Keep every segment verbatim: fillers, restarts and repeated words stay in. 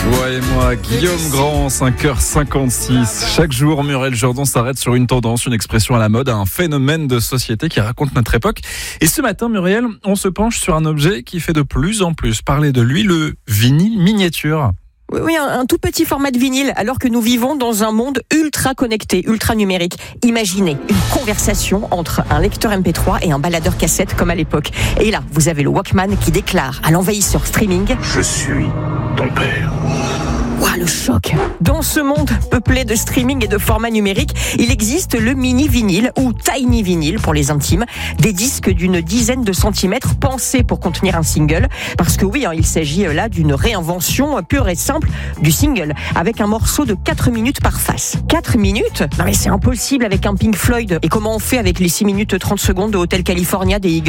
Toi et moi, Guillaume Grand, cinq heures cinquante-six. Chaque jour, Muriel Jourdan s'arrête sur une tendance, une expression à la mode, un phénomène de société qui raconte notre époque. Et ce matin, Muriel, on se penche sur un objet qui fait de plus en plus parler de lui, le vinyle miniature. Oui, oui, un, un tout petit format de vinyle, alors que nous vivons dans un monde ultra connecté, ultra numérique. Imaginez une conversation entre un lecteur M P trois et un baladeur cassette comme à l'époque. Et là, vous avez le Walkman qui déclare à l'envahisseur streaming: Je suis ton père. Ouah, le choc. Dans ce monde peuplé de streaming et de formats numériques, il existe le mini vinyle ou tiny vinyle pour les intimes, des disques d'une dizaine de centimètres pensés pour contenir un single. Parce que oui, hein, il s'agit là d'une réinvention pure et simple du single, avec un morceau de quatre minutes par face. quatre minutes ? Non mais c'est impossible avec un Pink Floyd. Et comment on fait avec les six minutes trente secondes de Hotel California des Eagles ?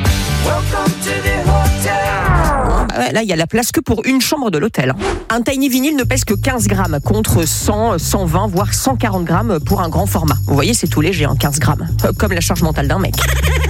Welcome to the hotel. Là, il y a la place que pour une chambre de l'hôtel. Un tiny vinyle ne pèse que quinze grammes contre cent, cent vingt, voire cent quarante grammes pour un grand format. Vous voyez, c'est tout léger, hein, quinze grammes. Comme la charge mentale d'un mec.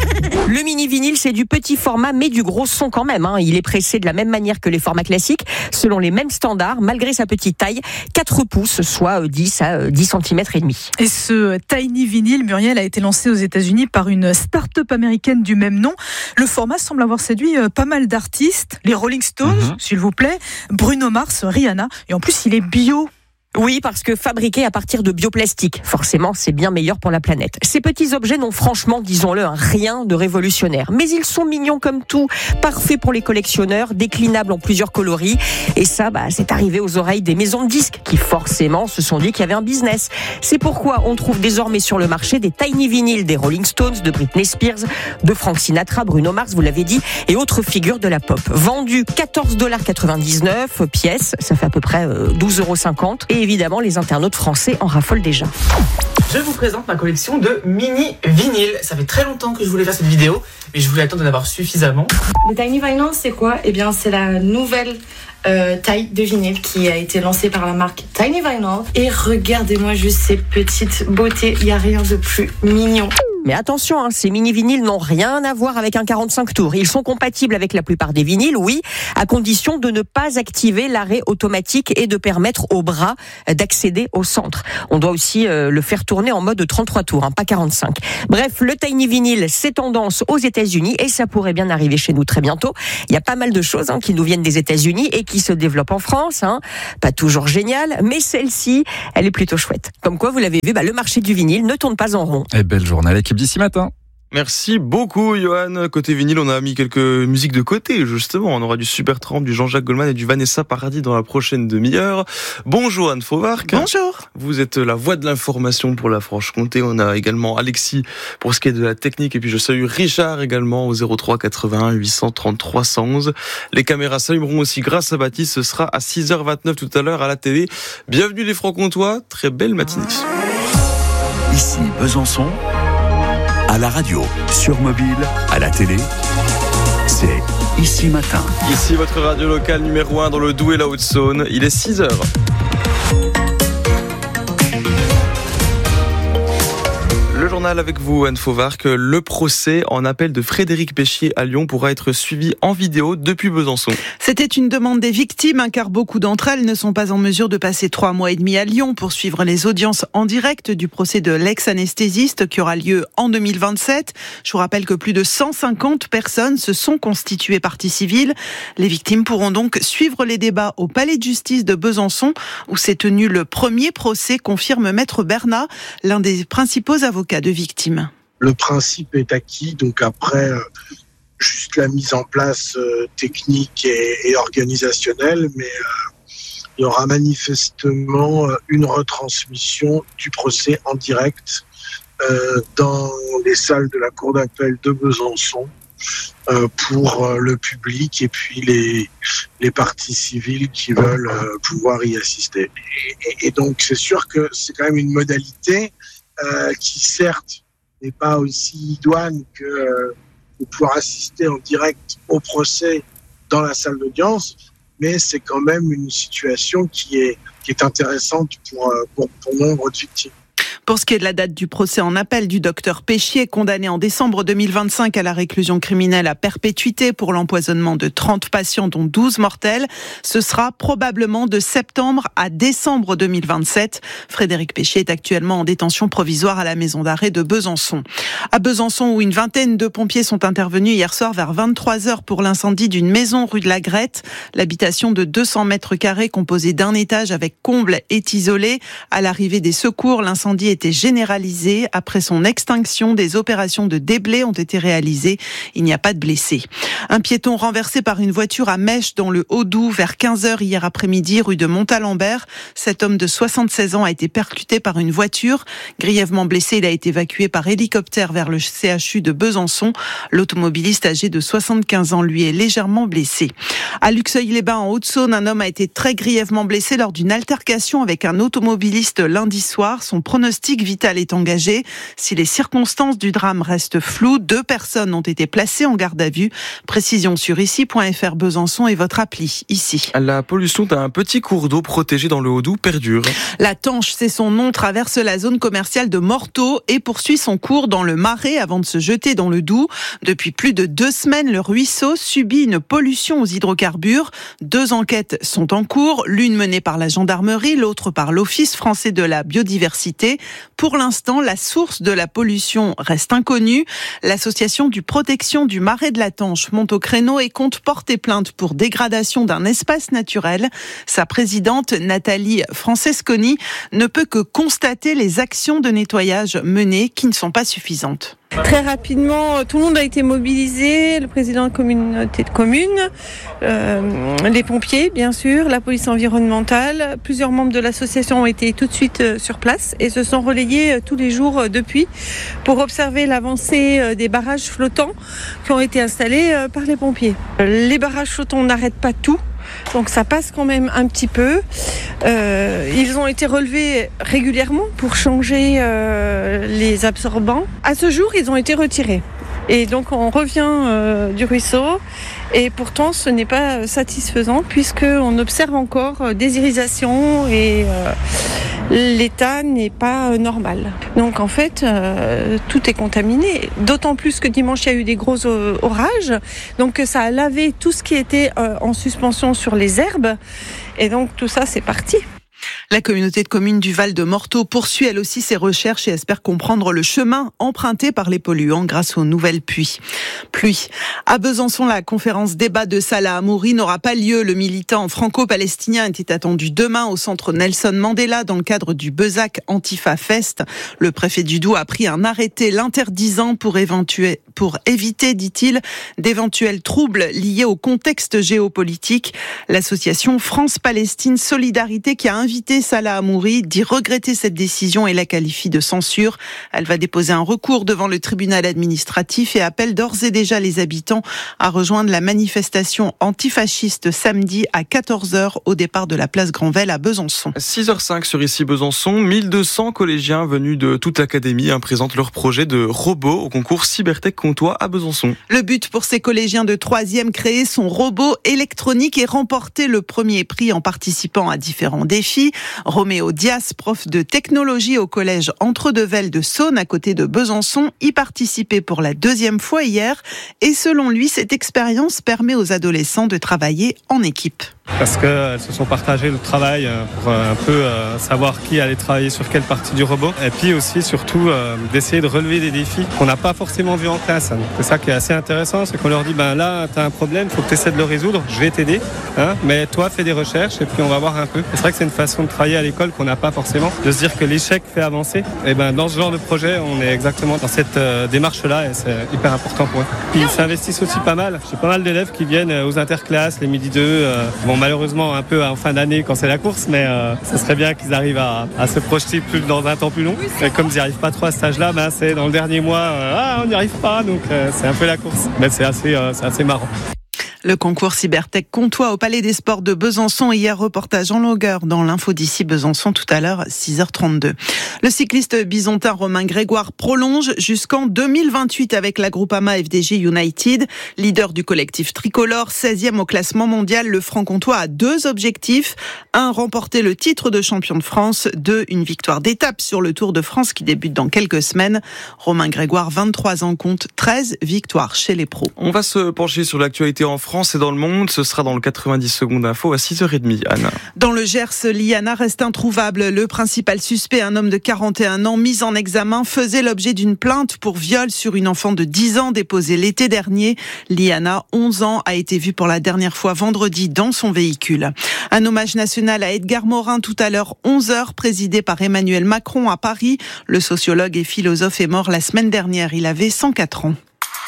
Le mini vinyle, c'est du petit format, mais du gros son quand même. Hein. Il est pressé de la même manière que les formats classiques, selon les mêmes standards, malgré sa petite taille, quatre pouces, soit dix à dix centimètres et demi. Et ce tiny vinyle, Muriel, a été lancé aux États-Unis par une start-up américaine du même nom. Le format semble avoir séduit pas mal d'artistes, les Rolling Stones, mmh. s'il vous plaît, Bruno Mars, Rihanna, et en plus il est bio. Oui, parce que fabriqué à partir de bioplastique, forcément, c'est bien meilleur pour la planète. Ces petits objets n'ont franchement, disons-le, rien de révolutionnaire. Mais ils sont mignons comme tout, parfaits pour les collectionneurs, déclinables en plusieurs coloris. Et ça, bah, c'est arrivé aux oreilles des maisons de disques qui, forcément, se sont dit qu'il y avait un business. C'est pourquoi on trouve désormais sur le marché des tiny vinyles des Rolling Stones, de Britney Spears, de Frank Sinatra, Bruno Mars, vous l'avez dit, et autres figures de la pop. Vendus quatorze dollars quatre-vingt-dix-neuf pièces, ça fait à peu près douze euros cinquante. Et évidemment, les internautes français en raffolent déjà. Je vous présente ma collection de mini vinyles. Ça fait très longtemps que je voulais faire cette vidéo, mais je voulais attendre d'en avoir suffisamment. Le tiny vinyl, c'est quoi ? Eh bien, c'est la nouvelle euh, taille de vinyle qui a été lancée par la marque Tiny Vinyl. Et regardez-moi juste ces petites beautés. Il n'y a rien de plus mignon. Mais attention, hein, ces mini-vinyles n'ont rien à voir avec un quarante-cinq tours. Ils sont compatibles avec la plupart des vinyles, oui, à condition de ne pas activer l'arrêt automatique et de permettre au bras d'accéder au centre. On doit aussi euh, le faire tourner en mode trente-trois tours, hein, pas quarante-cinq. Bref, le tiny vinyle, c'est tendance aux États-Unis et ça pourrait bien arriver chez nous très bientôt. Il y a pas mal de choses hein, qui nous viennent des États-Unis et qui se développent en France. Hein. Pas toujours génial, mais celle-ci, elle est plutôt chouette. Comme quoi, vous l'avez vu, bah, le marché du vinyle ne tourne pas en rond. Et belle journée à l'équipe d'ici matin. Merci beaucoup, Johan. Côté vinyle, on a mis quelques musiques de côté, justement. On aura du Supertramp, du Jean-Jacques Goldman et du Vanessa Paradis dans la prochaine demi-heure. Bonjour, Anne Fauvarc. Bonjour. Vous êtes la voix de l'information pour la Franche-Comté. On a également Alexis pour ce qui est de la technique. Et puis, je salue Richard également au zéro trois quatre-vingt-un huit cent trente trois cent onze. Les caméras s'allumeront aussi grâce à Baptiste. Ce sera à six heures vingt-neuf tout à l'heure à la télé. Bienvenue les Francs-Comtois. Très belle matinée. Ici, Besançon. À la radio, sur mobile, à la télé, c'est Ici Matin. Ici votre radio locale numéro un dans le Doubs et la Haute-Saône. Il est six heures. Le journal avec vous, Anne Fauvarc. Le procès en appel de Frédéric Péchier à Lyon pourra être suivi en vidéo depuis Besançon. C'était une demande des victimes, hein, car beaucoup d'entre elles ne sont pas en mesure de passer trois mois et demi à Lyon pour suivre les audiences en direct du procès de l'ex-anesthésiste qui aura lieu en deux mille vingt-sept. Je vous rappelle que plus de cent cinquante personnes se sont constituées partie civile. Les victimes pourront donc suivre les débats au Palais de justice de Besançon où s'est tenu le premier procès, confirme Maître Bernat, l'un des principaux avocats de victimes. Le principe est acquis, donc après euh, juste la mise en place euh, technique et, et organisationnelle, mais euh, il y aura manifestement euh, une retransmission du procès en direct euh, dans les salles de la cour d'appel de Besançon euh, pour euh, le public et puis les, les parties civiles qui veulent euh, pouvoir y assister. Et, et, et donc c'est sûr que c'est quand même une modalité Euh, qui certes n'est pas aussi idoine que euh, de pouvoir assister en direct au procès dans la salle d'audience, mais c'est quand même une situation qui est, qui est intéressante pour, pour, pour nombre de victimes. Pour ce qui est de la date du procès en appel du docteur Péchier, condamné en décembre deux mille vingt-cinq à la réclusion criminelle à perpétuité pour l'empoisonnement de trente patients, dont douze mortels, ce sera probablement de septembre à décembre deux mille vingt-sept. Frédéric Péchier est actuellement en détention provisoire à la maison d'arrêt de Besançon. À Besançon, où une vingtaine de pompiers sont intervenus hier soir vers vingt-trois heures pour l'incendie d'une maison rue de la Grette. L'habitation de deux cents mètres carrés composée d'un étage avec comble est isolée. À l'arrivée des secours, l'incendie était généralisé. Après son extinction, des opérations de déblai ont été réalisées. Il n'y a pas de blessés. Un piéton renversé par une voiture à Mèche dans le Haut-Doubs vers quinze heures hier après-midi, rue de Montalembert. Cet homme de soixante-seize ans a été percuté par une voiture. Grièvement blessé, il a été évacué par hélicoptère vers le C H U de Besançon. L'automobiliste âgé de soixante-quinze ans, lui, est légèrement blessé. À Luxeuil-les-Bains, en Haute-Saône, un homme a été très grièvement blessé lors d'une altercation avec un automobiliste lundi soir. Son pronostic vital est engagé. Si les circonstances du drame restent floues, deux personnes ont été placées en garde à vue. Précision sur ici point f r Besançon et votre appli ici. La pollution d'un petit cours d'eau protégé dans le Haut-Doubs perdure. La Tanche, c'est son nom, traverse la zone commerciale de Morteau et poursuit son cours dans le Marais avant de se jeter dans le Doubs. Depuis plus de deux semaines, le ruisseau subit une pollution aux hydrocarbures. Deux enquêtes sont en cours, l'une menée par la gendarmerie, l'autre par l'Office français de la biodiversité. Pour l'instant, la source de la pollution reste inconnue. L'association du protection du Marais de la Tanche monte au créneau et compte porter plainte pour dégradation d'un espace naturel. Sa présidente, Nathalie Francesconi, ne peut que constater les actions de nettoyage menées qui ne sont pas suffisantes. Très rapidement, tout le monde a été mobilisé, le président de communauté de communes, euh, les pompiers bien sûr, la police environnementale. Plusieurs membres de l'association ont été tout de suite sur place et se sont relayés tous les jours depuis pour observer l'avancée des barrages flottants qui ont été installés par les pompiers. Les barrages flottants n'arrêtent pas tout. Donc ça passe quand même un petit peu. Euh, ils ont été relevés régulièrement pour changer euh, les absorbants. À ce jour, ils ont été retirés. Et donc on revient euh, du ruisseau et pourtant ce n'est pas satisfaisant puisqu'on observe encore des irrigations et euh, l'état n'est pas normal. Donc en fait euh, tout est contaminé, d'autant plus que dimanche il y a eu des gros orages, donc ça a lavé tout ce qui était euh, en suspension sur les herbes et donc tout ça c'est parti. La communauté de communes du Val de Morteau poursuit elle aussi ses recherches et espère comprendre le chemin emprunté par les polluants grâce aux nouvelles pluies. Pluie. À Besançon, la conférence débat de Salah Hamouri n'aura pas lieu. Le militant franco-palestinien était attendu demain au centre Nelson Mandela dans le cadre du Bezac Antifa Fest. Le préfet du Doubs a pris un arrêté l'interdisant pour, éventuer, pour éviter, dit-il, d'éventuels troubles liés au contexte géopolitique. L'association France-Palestine Solidarité qui a invité Salah Hamouri dit regretter cette décision et la qualifie de censure. Elle va déposer un recours devant le tribunal administratif et appelle d'ores et déjà les habitants à rejoindre la manifestation antifasciste samedi à quatorze heures au départ de la place Granvelle à Besançon. six heures cinq sur ici Besançon, mille deux cents collégiens venus de toute l'académie hein, présentent leur projet de robot au concours Cybertech Comtois à Besançon. Le but pour ces collégiens de troisième, créer son robot électronique et remporter le premier prix en participant à différents défis. Roméo Dias, prof de technologie au collège Entre-Devel de Saône à côté de Besançon, y participait pour la deuxième fois hier et selon lui, cette expérience permet aux adolescents de travailler en équipe. Parce qu'elles se sont partagées le travail pour un peu savoir qui allait travailler sur quelle partie du robot. Et puis aussi, surtout, d'essayer de relever des défis qu'on n'a pas forcément vus en classe. C'est ça qui est assez intéressant, c'est qu'on leur dit, ben là, tu as un problème, il faut que tu essaies de le résoudre, je vais t'aider. Hein, mais toi, fais des recherches et puis on va voir un peu. Et c'est vrai que c'est une façon de travailler à l'école qu'on n'a pas forcément, de se dire que l'échec fait avancer. Et ben dans ce genre de projet, on est exactement dans cette démarche-là et c'est hyper important pour eux. Puis ils s'investissent aussi pas mal. J'ai pas mal d'élèves qui viennent aux interclasses, les midi deux. Bon, malheureusement un peu en fin d'année quand c'est la course, mais euh, ça serait bien qu'ils arrivent à, à se projeter plus dans un temps plus long. Et comme ils n'y arrivent pas trop à cet âge-là, ben, c'est dans le dernier mois, euh, ah, on n'y arrive pas, donc euh, c'est un peu la course. Mais c'est assez, euh, c'est assez marrant. Le concours Cybertech Comtois au Palais des Sports de Besançon. Hier, reportage en longueur dans l'info d'ici Besançon tout à l'heure, six heures trente-deux. Le cycliste bisontin Romain Grégoire prolonge jusqu'en deux mille vingt-huit avec la Groupama F D J United. Leader du collectif tricolore, seizième au classement mondial, le franc-comtois a deux objectifs. Un, remporter le titre de champion de France. Deux, une victoire d'étape sur le Tour de France qui débute dans quelques semaines. Romain Grégoire, vingt-trois ans, compte treize victoires chez les pros. On va se pencher sur l'actualité en France. France et dans le monde, ce sera dans le quatre-vingt-dix secondes info à six heures trente, Anne. Dans le Gers, Liana reste introuvable. Le principal suspect, un homme de quarante et un ans mis en examen, faisait l'objet d'une plainte pour viol sur une enfant de dix ans déposée l'été dernier. Liana, onze ans, a été vue pour la dernière fois vendredi dans son véhicule. Un hommage national à Edgar Morin tout à l'heure, onze heures, présidé par Emmanuel Macron à Paris. Le sociologue et philosophe est mort la semaine dernière. Il avait cent quatre ans.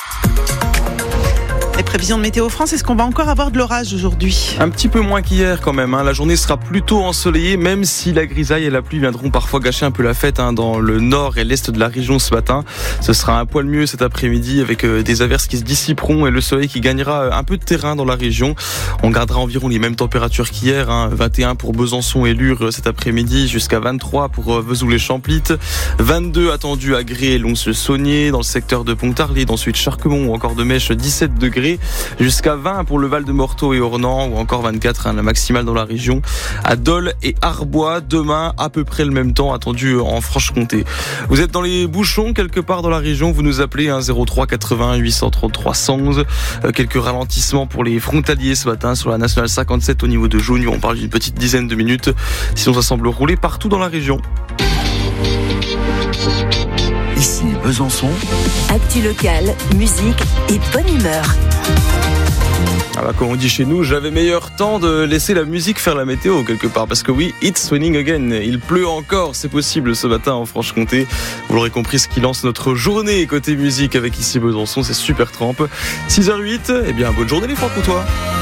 Les prévisions de Météo France, est-ce qu'on va encore avoir de l'orage aujourd'hui ? Un petit peu moins qu'hier quand même. Hein. La journée sera plutôt ensoleillée, même si la grisaille et la pluie viendront parfois gâcher un peu la fête hein, dans le nord et l'est de la région ce matin. Ce sera un poil mieux cet après-midi avec euh, des averses qui se dissiperont et le soleil qui gagnera un peu de terrain dans la région. On gardera environ les mêmes températures qu'hier. Hein. vingt et un pour Besançon et Lure cet après-midi, jusqu'à vingt-trois pour euh, Vesoul-les-Champlittes. vingt-deux attendus à Gré, Lons-le-Saunier, dans le secteur de Pontarlier, ensuite Charquemont ou encore de Mèche, dix-sept degrés. Jusqu'à vingt pour le Val de Morteau et Ornans, ou encore vingt-quatre, hein, la maximale dans la région. À Dole et Arbois, demain, à peu près le même temps attendu en Franche-Comté. Vous êtes dans les bouchons quelque part dans la région, vous nous appelez hein, zéro trois quatre-vingts huit cent trente-trois cent onze. Euh, quelques ralentissements pour les frontaliers ce matin sur la nationale cinquante-sept au niveau de Jougny. On parle d'une petite dizaine de minutes. Sinon, ça semble rouler partout dans la région. Ici Besançon. Actu locale, musique et bonne humeur. Ah bah, comme on dit chez nous, j'avais meilleur temps de laisser la musique faire la météo quelque part. Parce que oui, it's raining again. Il pleut encore, c'est possible ce matin en Franche-Comté. Vous l'aurez compris, ce qui lance notre journée côté musique avec ici Besançon, c'est Supertramp. six heures huit, eh bien bonne journée les Francs-Comtois.